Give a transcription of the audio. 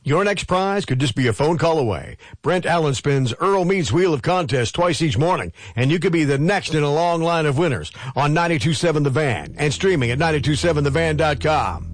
Your next prize could just be a phone call away. Brent Allen spins Earl Meets Wheel of Contest twice each morning, and you could be the next in a long line of winners on 92.7 The Van and streaming at 92.7thevan.com.